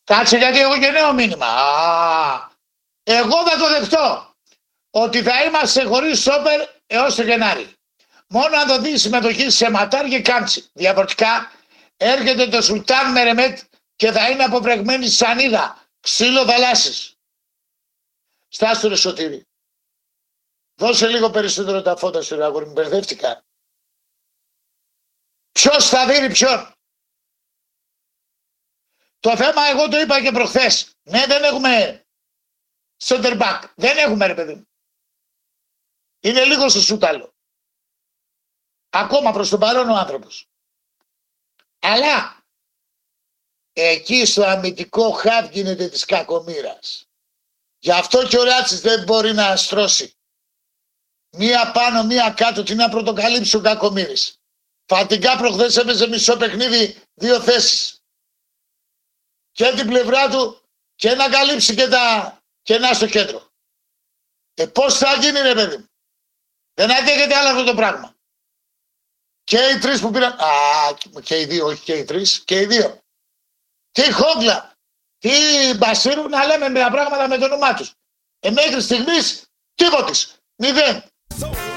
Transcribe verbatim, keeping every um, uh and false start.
Κάτσε γιατί έχω και νέο μήνυμα. Α, εγώ θα το δεχτώ ότι θα είμαστε χωρίς στόπερ έως το Γενάρη. Μόνο αν δοθεί συμμετοχή σε Ματάρ και Κάμψη. Διαφορετικά έρχεται το Σουλτάν Μερεμέτ και θα είναι αποπρεγμένη σανίδα. Ξύλο θαλάσσης. Στάσου ρε Σωτήρη. Δώσε λίγο περισσότερο τα φώτα σου ρε αγόρι μου. Μπερδεύτηκα. Ποιος θα δίνει ποιον. Το θέμα εγώ το είπα και προχθές. Ναι, δεν έχουμε center back. Δεν έχουμε ρε παιδί μου. Είναι λίγο στο σούταλο. Ακόμα προς τον παρόν ο άνθρωπος. Αλλά εκεί στο αμυντικό χαβ γίνεται της κακομοίρας. Γι' αυτό και ο Ράτσης δεν μπορεί να αστρώσει. Μία πάνω, μία κάτω, τι να πρωτοκαλύψει ο κακομοίρης. Φατικά προχθές έπαιζε μισό παιχνίδι δύο θέσεις. Και την πλευρά του και να καλύψει και τα κενά στο κέντρο. Ε, πώς θα γίνει ρε παιδί μου. Δεν αντέχεται άλλο αυτό το πράγμα. Και οι τρεις που πήραν, α, και οι δύο, όχι και οι τρεις, και οι δύο. Τι Χόγκλα, τι Μπασίρου, να λέμε μια πράγματα με το όνομά τους. Ε, μέχρι στιγμής, τίποτης, μηδέν.